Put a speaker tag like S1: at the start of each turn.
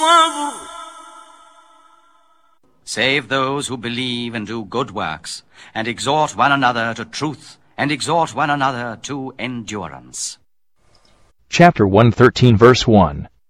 S1: الصبر.
S2: Save those who believe and do good works, and exhort one another to truth, and exhort one another to endurance.
S3: Chapter 113, verse 1.